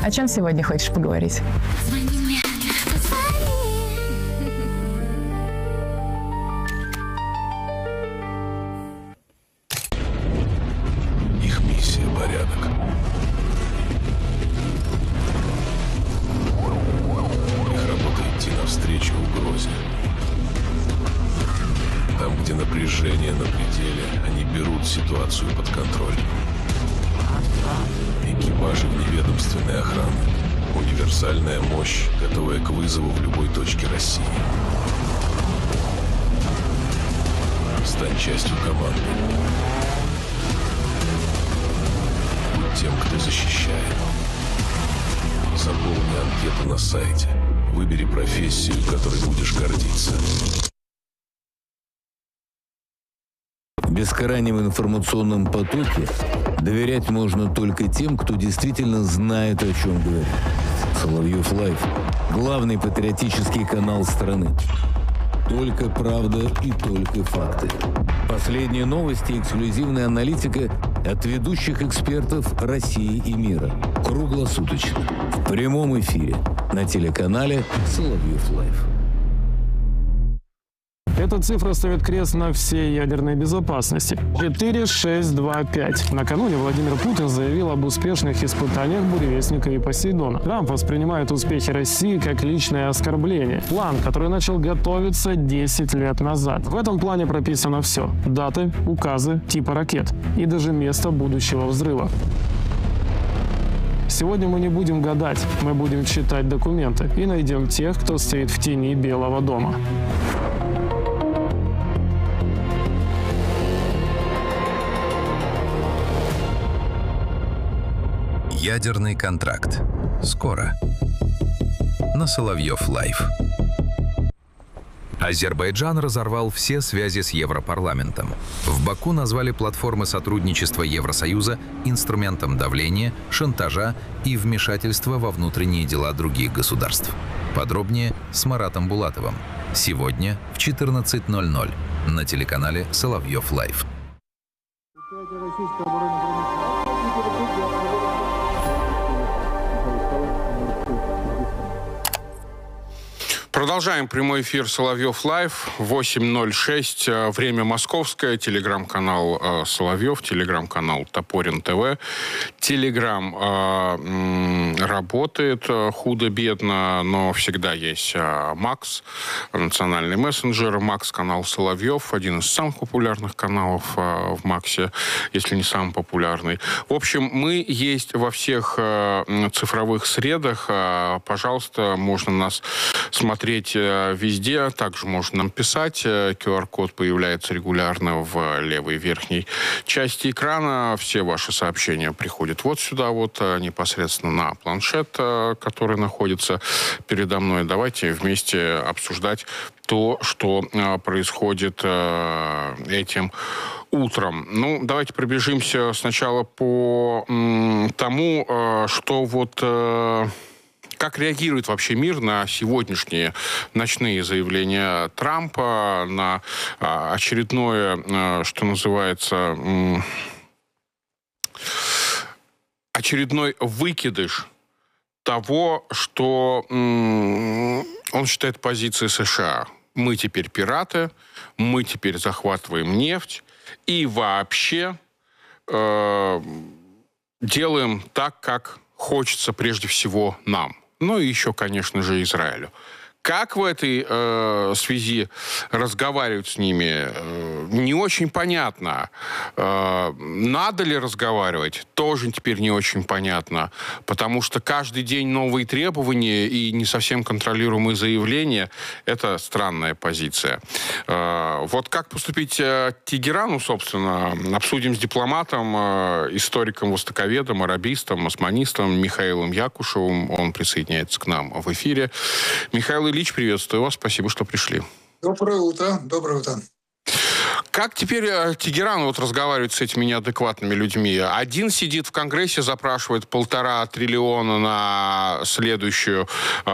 О чем сегодня хочешь поговорить? Их миссия — порядок. Их работа — идти навстречу угрозе. Там, где напряжение на пределе, они берут ситуацию под контроль. Экипажи вневедомственной охраны. Универсальная мощь, готовая к вызову в любой точке России. Стань частью команды. Будь тем, кто защищает. Заполни анкету на сайте. Выбери профессию, которой будешь гордиться. В бескрайнем информационном потоке доверять можно только тем, кто действительно знает, о чем говорит. Соловьев Лайв – главный патриотический канал страны. Только правда и только факты. Последние новости и эксклюзивная аналитика от ведущих экспертов России и мира. Круглосуточно. В прямом эфире на телеканале Соловьев Лайв. Эта цифра ставит крест на всей ядерной безопасности. 4625. Накануне Владимир Путин заявил об успешных испытаниях «Буревестника» и «Посейдона». Трамп воспринимает успехи России как личное оскорбление. План, который начал готовиться 10 лет назад. В этом плане прописано все. Даты, указы, типы ракет и даже место будущего взрыва. Сегодня мы не будем гадать, мы будем читать документы и найдем тех, кто стоит в тени Белого дома. Ядерный контракт. Скоро. На Соловьев Лайв. Азербайджан разорвал все связи с Европарламентом. В Баку назвали платформы сотрудничества Евросоюза инструментом давления, шантажа и вмешательства во внутренние дела других государств. Подробнее с Маратом Булатовым. Сегодня в 14:00 на телеканале Соловьев Лайв. Продолжаем прямой эфир Соловьев Лайв. 8:06. Время московское. Телеграм-канал Соловьев. Телеграм-канал Топорин ТВ. Телеграм работает худо-бедно, но всегда есть Макс, национальный мессенджер. Макс — канал Соловьев. Один из самых популярных каналов в Максе, если не самый популярный. В общем, мы есть во всех цифровых средах. Пожалуйста, можно нас смотреть везде. Также можно нам писать. QR-код появляется регулярно в левой верхней части экрана. Все ваши сообщения приходят вот сюда, вот непосредственно на планшет, который находится передо мной. Давайте вместе обсуждать то, что происходит этим утром. Ну, давайте пробежимся сначала по тому, что вот... Как реагирует вообще мир на сегодняшние ночные заявления Трампа, на очередное, что называется, очередной выкидыш того, что он считает позицией США. Мы теперь пираты, мы теперь захватываем нефть и вообще делаем так, как хочется прежде всего нам. Ну и еще, конечно же, Израилю. Как в этой связи разговаривать с ними, не очень понятно. Надо ли разговаривать, тоже теперь не очень понятно. Потому что каждый день новые требования и не совсем контролируемые заявления – это странная позиция. Вот как поступить Тегерану, собственно, обсудим с дипломатом, историком, востоковедом, арабистом, османистом Михаилом Якушевым. Он присоединяется к нам в эфире. Михаил Ильич, приветствую вас. Спасибо, что пришли. Доброе утро. Доброе утро. Как теперь Тегеран вот разговаривает с этими неадекватными людьми? Один сидит в Конгрессе, запрашивает 1,5 триллиона на следующие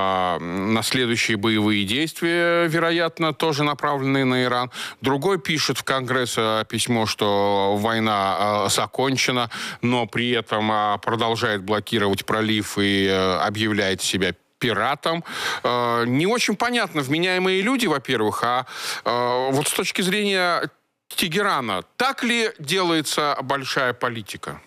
боевые действия, вероятно, тоже направленные на Иран. Другой пишет в Конгресс письмо, что война закончена, но при этом продолжает блокировать пролив и объявляет себя пиратом. Не очень понятно, вменяемые люди, во-первых, вот с точки зрения Тегерана, так ли делается большая политика?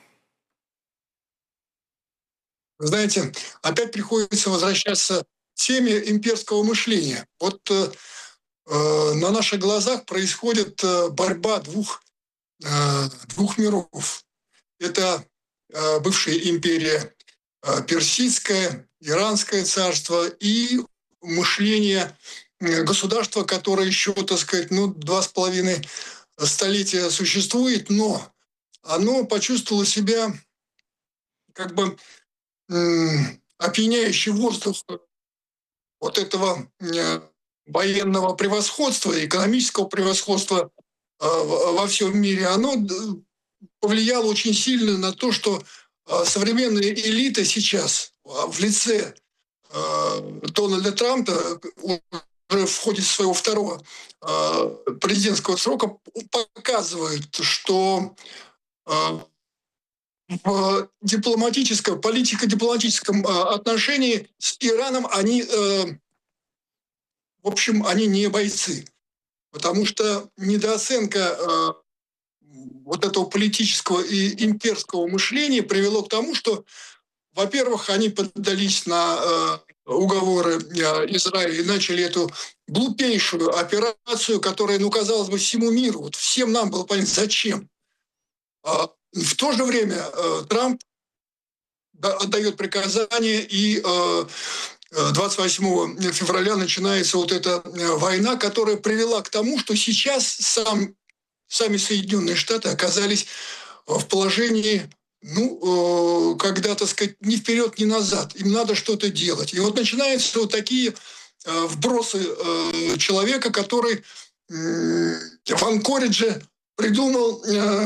Вы знаете, опять приходится возвращаться к теме имперского мышления. Вот на наших глазах происходит борьба двух миров. Это бывшая империя персидское, иранское царство и мышление государства, которое еще, так сказать, 2,5 столетия существует, но оно почувствовало себя как бы опьяняющий воздух вот этого военного превосходства, экономического превосходства во всем мире. Оно повлияло очень сильно на то, что современная элита сейчас в лице Дональда Трампа уже в ходе своего второго президентского срока показывает, что в политико-дипломатическом отношении с Ираном они не бойцы. Потому что недооценка вот этого политического и имперского мышления привело к тому, что, во-первых, они поддались на уговоры Израиля и начали эту глупейшую операцию, которая, казалось бы, всему миру, вот всем нам было понятно, зачем. В то же время Трамп отдает приказание, и 28 февраля начинается вот эта война, которая привела к тому, что сейчас сами Соединенные Штаты оказались в положении, когда, так сказать, ни вперед, ни назад. Им надо что-то делать. И вот начинаются вот такие вбросы человека, который в Анкоридже придумал,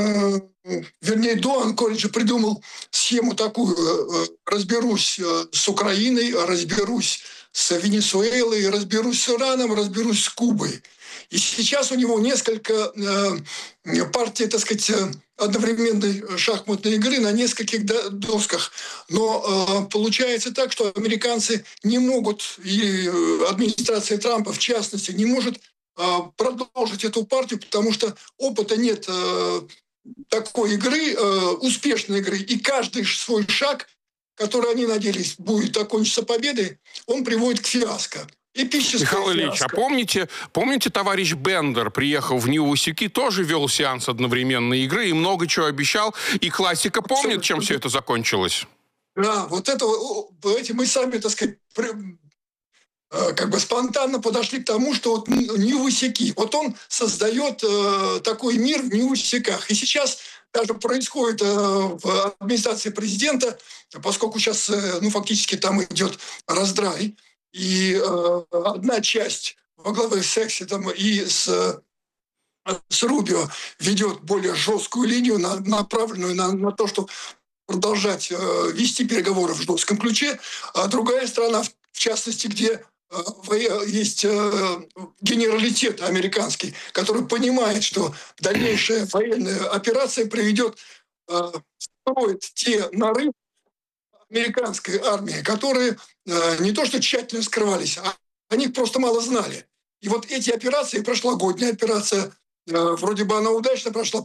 до Анкориджа придумал схему такую: разберусь с Украиной, разберусь с Венесуэлой, разберусь с Ираном, разберусь с Кубой. И сейчас у него несколько партий, так сказать, одновременной шахматной игры на нескольких досках. Но получается так, что американцы не могут, и администрация Трампа в частности, не может продолжить эту партию, потому что опыта нет такой игры, успешной игры. И каждый свой шаг, который они надеялись будет окончиться победой, он приводит к фиаско. Михаил Ильич, а помните, товарищ Бендер приехал в Нью-Васюки, тоже вел сеанс одновременной игры и много чего обещал, и классика помнит, чем все это закончилось? Да, вот это, эти мы сами, так сказать, как бы спонтанно подошли к тому, что вот Нью-Васюки, вот он создает такой мир в Нью-Васюках. И сейчас даже происходит в администрации президента, поскольку сейчас, фактически там идет раздрай, и одна часть во главе с Экситом и с Рубио ведет более жесткую линию, направленную на то, чтобы продолжать вести переговоры в жестком ключе, а другая страна, в частности, где есть генералитет американский, который понимает, что дальнейшая военная операция приведет, строит те нарывы американской армии, которые не то что тщательно скрывались, а о них просто мало знали. И вот эти операции, прошлогодняя операция, вроде бы она удачно прошла,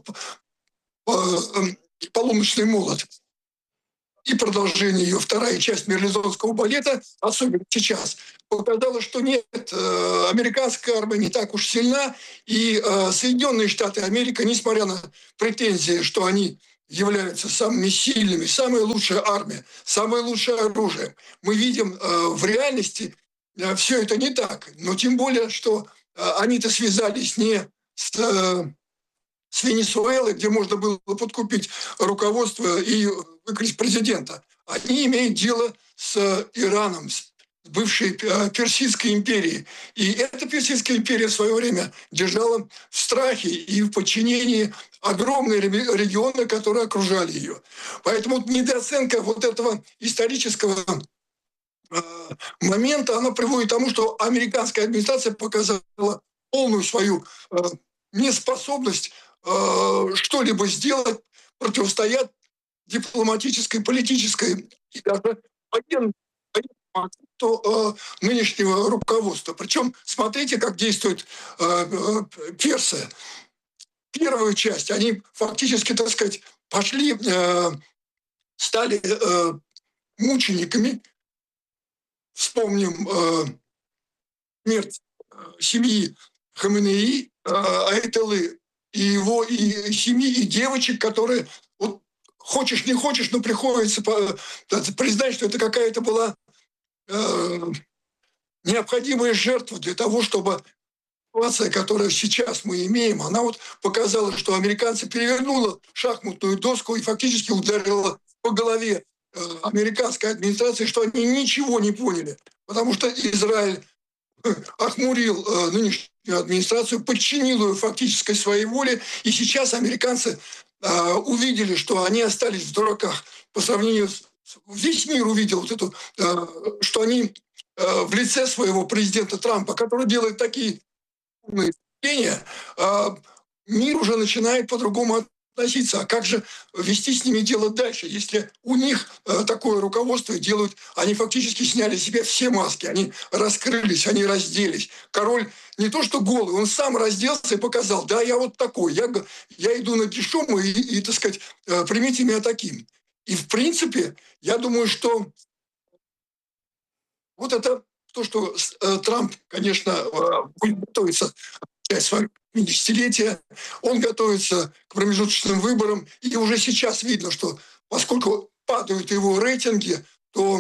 «Полуночный молот», и продолжение ее, вторая часть «Мерлезонского балета», особенно сейчас, показала, что нет, американская армия не так уж сильна, и Соединенные Штаты Америки, несмотря на претензии, что они являются самыми сильными, самая лучшая армия, самое лучшее оружие, мы видим в реальности все это не так. Но тем более, что они-то связались не с Венесуэлой, где можно было подкупить руководство и выкрасть президента. Они имеют дело с Ираном, бывшей Персидской империи. И эта Персидская империя в свое время держала в страхе и в подчинении огромные регионы, которые окружали ее. Поэтому недооценка вот этого исторического момента, она приводит к тому, что американская администрация показала полную свою неспособность что-либо сделать, противостоять дипломатической, политической и даже военной нынешнего руководства. Причем смотрите, как действуют персы. Первую часть они фактически, так сказать, пошли, стали мучениками. Вспомним смерть семьи Хаменеи, Айталы и его и семьи, и девочек, которые, вот, хочешь не хочешь, но приходится признать, что это какая-то была необходимая жертва для того, чтобы ситуация, которую сейчас мы имеем, она вот показала, что американцы перевернула шахматную доску и фактически ударила по голове американской администрации, что они ничего не поняли. Потому что Израиль охмурил нынешнюю администрацию, подчинил ее фактически своей воле, и сейчас американцы увидели, что они остались в дураках по сравнению с... Весь мир увидел вот эту, что они в лице своего президента Трампа, который делает такие умные заявления, мир уже начинает по-другому относиться. А как же вести с ними дело дальше, если у них такое руководство делают, они фактически сняли с себя все маски, они раскрылись, они разделись. Король не то что голый, он сам разделся и показал, да, я вот такой, я иду на нагишом и, так сказать, примите меня таким. И, в принципе, я думаю, что вот это то, что Трамп, конечно, будет готовиться к часть своего 50-летия, он готовится к промежуточным выборам, и уже сейчас видно, что поскольку падают его рейтинги, то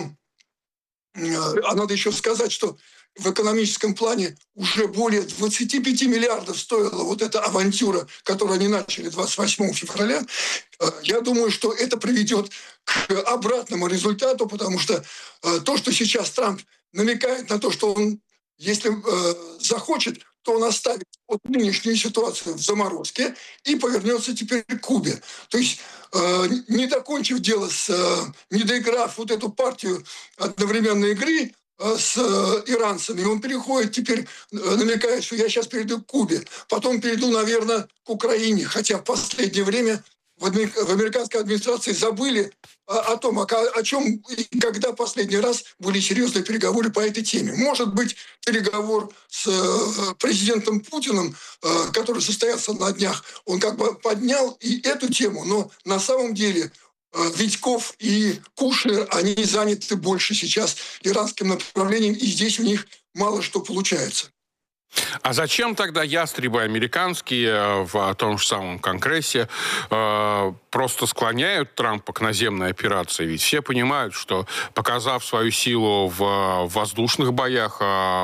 надо еще сказать, что в экономическом плане уже более 25 миллиардов стоила вот эта авантюра, которую они начали 28 февраля. Я думаю, что это приведет к обратному результату, потому что то, что сейчас Трамп намекает на то, что он, если захочет, то он оставит вот нынешнюю ситуацию в заморозке и повернется теперь к Кубе. То есть, не докончив дело, не доиграв вот эту партию одновременной игры с иранцами, он переходит теперь, намекает, что я сейчас перейду к Кубе, потом перейду, наверное, к Украине, хотя в последнее время в американской администрации забыли о том, о чем и когда последний раз были серьезные переговоры по этой теме. Может быть, переговор с президентом Путиным, который состоялся на днях, он как бы поднял и эту тему, но на самом деле Витьков и Кушнер, они заняты больше сейчас иранским направлением, и здесь у них мало что получается. А зачем тогда ястребы американские в том же самом Конгрессе просто склоняют Трампа к наземной операции? Ведь все понимают, что, показав свою силу в воздушных боях,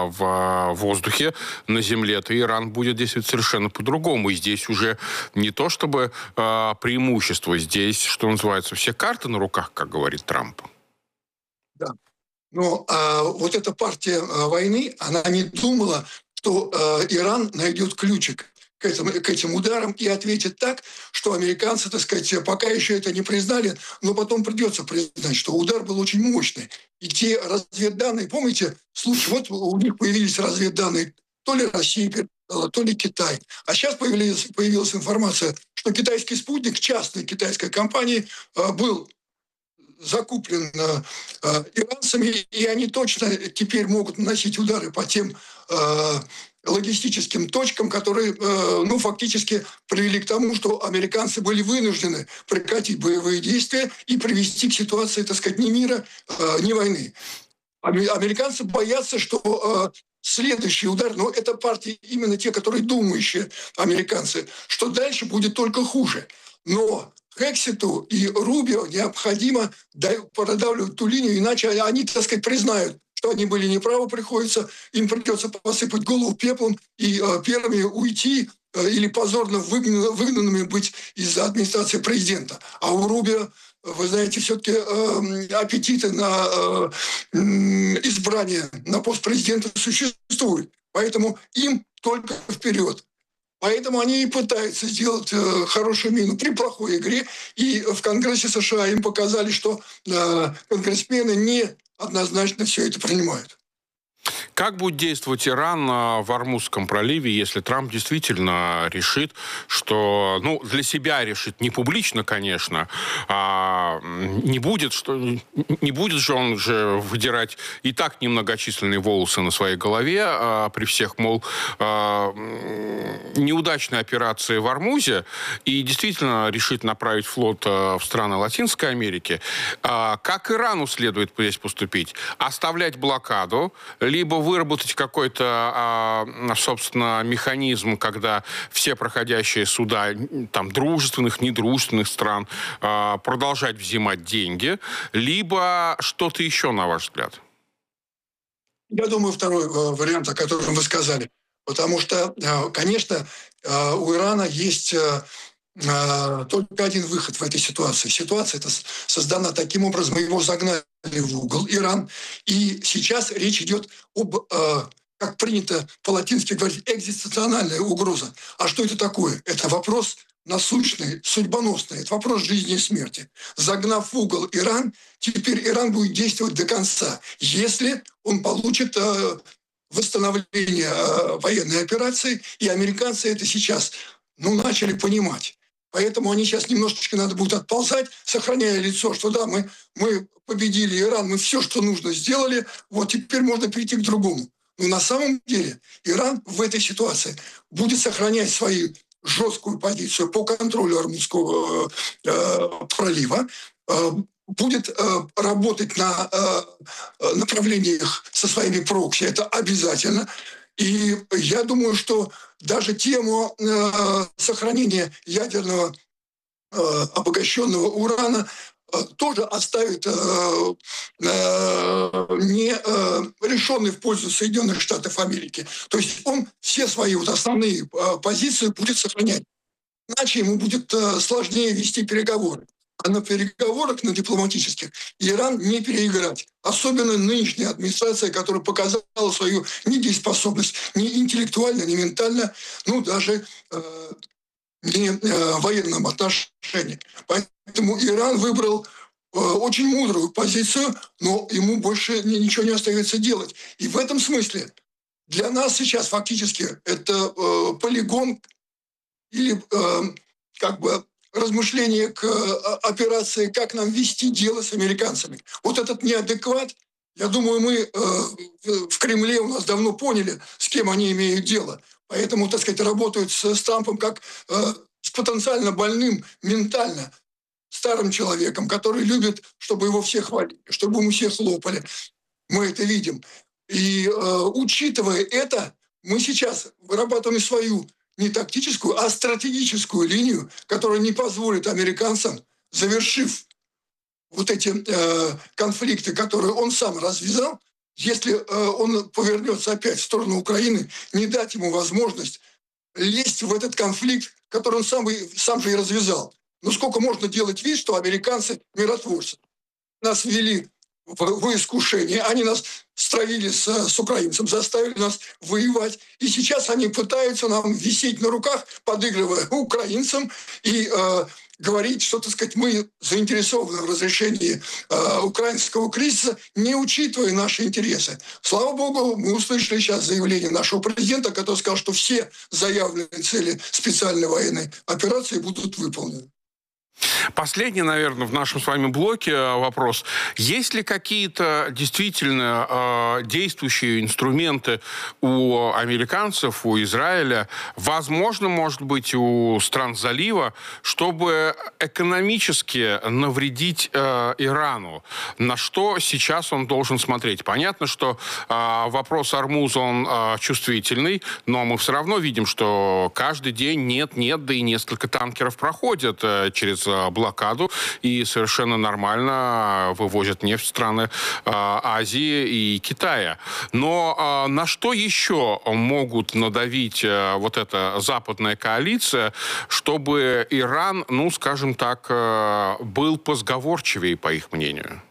в воздухе, на земле, то Иран будет действовать совершенно по-другому. И здесь уже не то чтобы преимущество, здесь, что называется, все карты на руках, как говорит Трамп. Да. Но вот эта партия войны, она не думала, что Иран найдет ключик к этим ударам и ответит так, что американцы, так сказать, пока еще это не признали, но потом придется признать, что удар был очень мощный. И те разведданные, помните, случай, вот у них появились разведданные, то ли Россия передала, то ли Китай. А сейчас появилась информация, что китайский спутник, частной китайской компании, был закуплен иранцами, и они точно теперь могут наносить удары по тем логистическим точкам, которые, ну, фактически привели к тому, что американцы были вынуждены прекратить боевые действия и привести к ситуации, так сказать, ни мира, ни войны. Американцы боятся, что следующий удар, но это партии именно те, которые думающие американцы, что дальше будет только хуже. Но Хексету и Рубио необходимо продавливать ту линию, иначе они, так сказать, признают, что они были неправы, им придется посыпать голову пеплом и первыми уйти или позорно выгнанными быть из администрации президента. А у Рубио вы знаете, все-таки аппетиты на избрание на пост президента существуют. Поэтому им только вперед. Поэтому они и пытаются сделать хорошую мину при плохой игре. И в Конгрессе США им показали, что конгрессмены не однозначно все это принимают. Как будет действовать Иран в Ормузском проливе, если Трамп действительно решит, что, для себя решит, не публично, конечно, не будет же он же выдирать и так немногочисленные волосы на своей голове при всех, мол, неудачной операции в Ормузе, и действительно решит направить флот в страны Латинской Америки. Как Ирану следует здесь поступить? Оставлять блокаду, либо выработать какой-то, собственно, механизм, когда все проходящие суда, там, дружественных, недружественных стран, продолжать взимать деньги, либо что-то еще, на ваш взгляд? Я думаю, второй вариант, о котором вы сказали. Потому что, конечно, у Ирана есть только один выход в этой ситуации. Ситуация эта создана таким образом, его загнали в угол, Иран. И сейчас речь идет об, как принято по-латински говорить, экзистенциональная угроза. А что это такое? Это вопрос насущный, судьбоносный. Это вопрос жизни и смерти. Загнав в угол Иран, теперь Иран будет действовать до конца, если он получит восстановление военной операции. И американцы это сейчас начали понимать. Поэтому они сейчас немножечко надо будет отползать, сохраняя лицо, что да, мы победили Иран, мы все, что нужно, сделали, вот теперь можно перейти к другому. Но на самом деле Иран в этой ситуации будет сохранять свою жесткую позицию по контролю Ормузского пролива, будет работать на направлениях со своими прокси, это обязательно. И я думаю, что даже тему сохранения ядерного обогащенного урана тоже оставит не решенный в пользу Соединенных Штатов Америки. То есть он все свои основные позиции будет сохранять. Иначе ему будет сложнее вести переговоры. А на переговорах, на дипломатических, Иран не переиграть. Особенно нынешняя администрация, которая показала свою недееспособность ни интеллектуально, ни ментально, даже не в военном отношении. Поэтому Иран выбрал очень мудрую позицию, но ему больше ничего не остается делать. И в этом смысле для нас сейчас фактически это полигон или размышления к операции, как нам вести дело с американцами. Вот этот неадекват, я думаю, мы в Кремле у нас давно поняли, с кем они имеют дело. Поэтому, так сказать, работают с Трампом как с потенциально больным ментально старым человеком, который любит, чтобы его все хвалили, чтобы ему все хлопали. Мы это видим. И учитывая это, мы сейчас вырабатываем свою не тактическую, а стратегическую линию, которая не позволит американцам, завершив вот эти конфликты, которые он сам развязал, если он повернется опять в сторону Украины, не дать ему возможность лезть в этот конфликт, который он сам же и развязал. Ну сколько можно делать вид, что американцы миротворцы? Нас ввели в искушение, они нас стравили с украинцем, заставили нас воевать. И сейчас они пытаются нам висеть на руках, подыгрывая украинцам и говорить, что, так сказать, мы заинтересованы в разрешении украинского кризиса, не учитывая наши интересы. Слава богу, мы услышали сейчас заявление нашего президента, который сказал, что все заявленные цели специальной военной операции будут выполнены. Последний, наверное, в нашем с вами блоке вопрос. Есть ли какие-то действительно действующие инструменты у американцев, у Израиля, возможно, может быть, у стран залива, чтобы экономически навредить Ирану? На что сейчас он должен смотреть? Понятно, что вопрос Ормуза, он чувствительный, но мы все равно видим, что каждый день нет, да и несколько танкеров проходят через через блокаду и совершенно нормально вывозят нефть в страны Азии и Китая. Но на что еще могут надавить вот эта западная коалиция, чтобы Иран, ну, скажем так, был позговорчивее, по их мнению?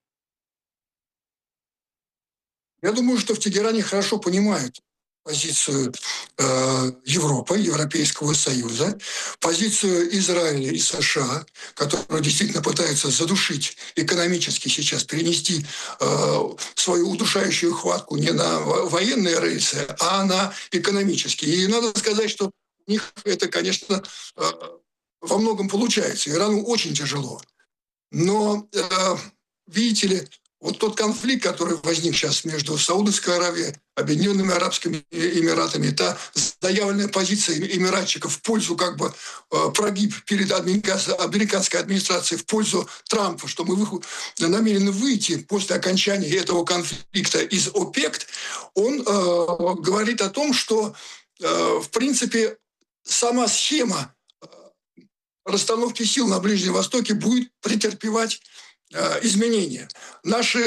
Я думаю, что в Тегеране хорошо понимают позицию Европы, Европейского Союза, позицию Израиля и США, которые действительно пытаются задушить экономически сейчас, перенести свою удушающую хватку не на военные рельсы, а на экономические. И надо сказать, что у них это, конечно, во многом получается. Ирану очень тяжело. Но, видите ли, вот тот конфликт, который возник сейчас между Саудовской Аравией, Объединенными Арабскими Эмиратами, та заявленная позиция эмиратчиков в пользу как бы прогиб перед американской администрацией, в пользу Трампа, что мы намерены выйти после окончания этого конфликта из ОПЕК, он говорит о том, что, в принципе, сама схема расстановки сил на Ближнем Востоке будет претерпевать изменения. Наши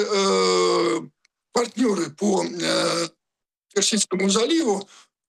партнеры по Персидскому заливу,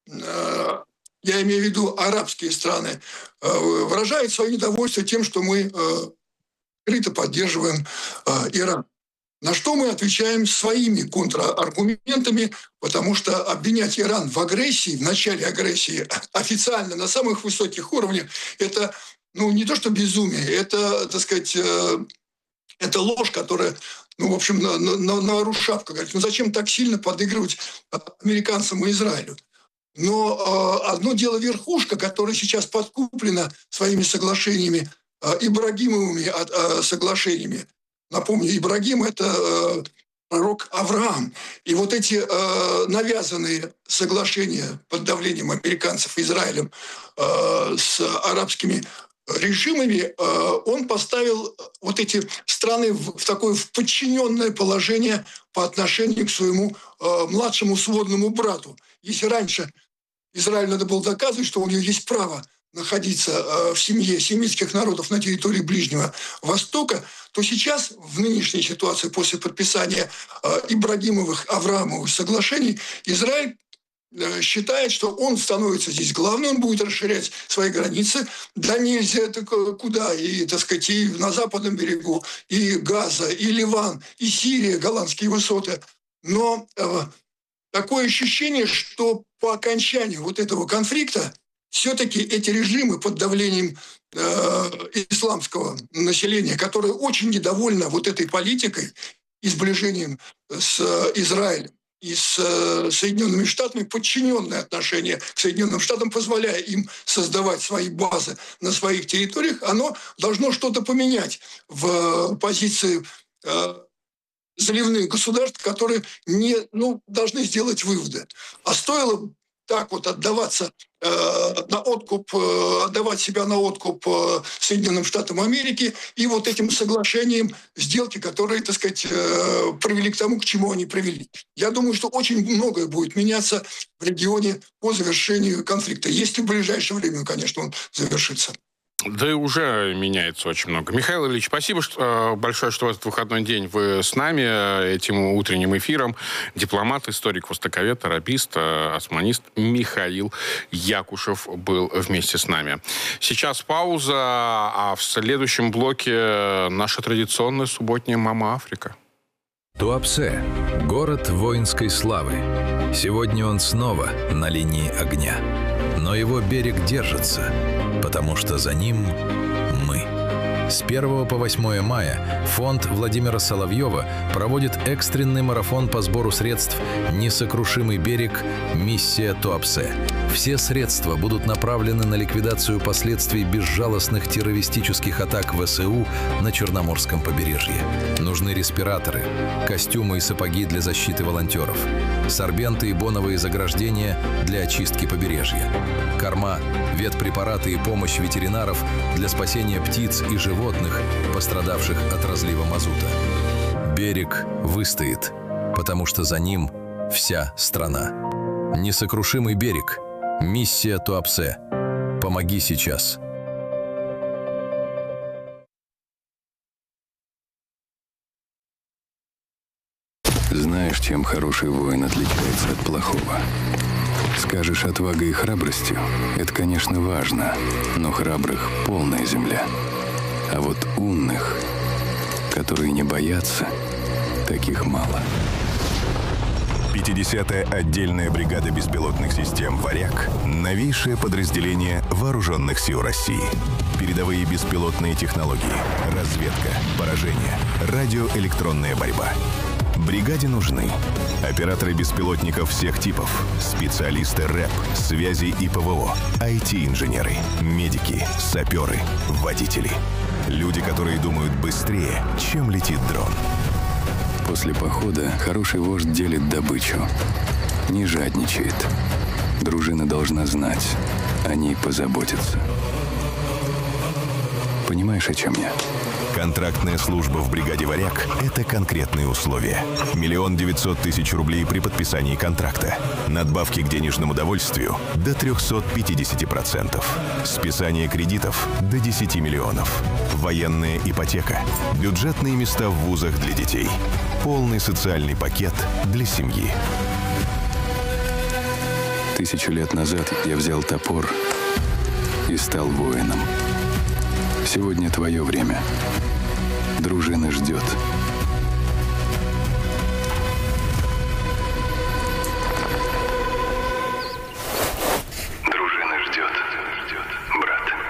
я имею в виду арабские страны, выражают свое недовольство тем, что мы открыто поддерживаем Иран. На что мы отвечаем своими контраргументами, потому что обвинять Иран в агрессии, в начале агрессии официально на самых высоких уровнях, это не то что безумие, это, так сказать, это ложь, которая, в общем, на рушавку. Говорит, зачем так сильно подыгрывать американцам и Израилю? Но одно дело верхушка, которая сейчас подкуплена своими соглашениями, Ибрагимовыми соглашениями. Напомню, Ибрагим – это пророк Авраам. И вот эти навязанные соглашения под давлением американцев и Израилем с арабскими режимами, он поставил вот эти страны в такое подчиненное положение по отношению к своему младшему сводному брату. Если раньше Израилю надо было доказывать, что у него есть право находиться в семье семитских народов на территории Ближнего Востока, то сейчас, в нынешней ситуации, после подписания Ибрагимовых, Авраамовых соглашений, Израиль считает, что он становится здесь главным, он будет расширять свои границы. Да нельзя это куда, и, так сказать, и на западном берегу, и Газа, и Ливан, и Сирия, голландские высоты. Но такое ощущение, что по окончанию вот этого конфликта все-таки эти режимы под давлением исламского населения, которое очень недовольно вот этой политикой и сближением с Израилем и с Соединенными Штатами, подчиненное отношение к Соединенным Штатам, позволяя им создавать свои базы на своих территориях, оно должно что-то поменять в позиции заливных государств, которые должны сделать выводы. А стоило так вот отдаваться на откуп, отдавать себя на откуп Соединенным Штатам Америки и вот этим соглашением сделки, которые, так сказать, привели к тому, к чему они привели. Я думаю, что очень многое будет меняться в регионе по завершению конфликта, если в ближайшее время, конечно, он завершится. Да и уже меняется очень много. Михаил Ильич, спасибо большое, что в этот выходной день вы с нами этим утренним эфиром. Дипломат, историк, востоковед, арабист, османист Михаил Якушев был вместе с нами. Сейчас пауза, а в следующем блоке наша традиционная субботняя «Мама Африка». Туапсе – город воинской славы. Сегодня он снова на линии огня. Но его берег держится, потому что за ним мы. С 1 по 8 мая фонд Владимира Соловьева проводит экстренный марафон по сбору средств «Несокрушимый берег. Миссия Туапсе». Все средства будут направлены на ликвидацию последствий безжалостных террористических атак ВСУ на Черноморском побережье. Нужны респираторы, костюмы и сапоги для защиты волонтеров, сорбенты и боновые заграждения для очистки побережья, корма, ветпрепараты и помощь ветеринаров для спасения птиц и животных, пострадавших от разлива мазута. Берег выстоит, потому что за ним вся страна. Несокрушимый берег. Миссия Туапсе. Помоги сейчас. Знаешь, чем хороший воин отличается от плохого? Скажешь отвагой и храбростью, это, конечно, важно, но храбрых полная земля. А вот умных, которые не боятся, таких мало. 50-я отдельная бригада беспилотных систем «Варяг» — новейшее подразделение Вооруженных сил России. Передовые беспилотные технологии, разведка, поражение, радиоэлектронная борьба. Бригаде нужны операторы беспилотников всех типов, специалисты РЭП, связи и ПВО, IT-инженеры, медики, саперы, водители. Люди, которые думают быстрее, чем летит дрон. После похода хороший вождь делит добычу, не жадничает. Дружина должна знать, о ней позаботиться. Понимаешь, о чем я? Контрактная служба в бригаде «Варяг» — это конкретные условия. 1 900 000 рублей при подписании контракта. Надбавки к денежному довольствию до 350%. Списание кредитов до 10 миллионов. Военная ипотека. Бюджетные места в вузах для детей. Полный социальный пакет для семьи. 1000 лет назад я взял топор и стал воином. Сегодня твое время. Дружина ждет.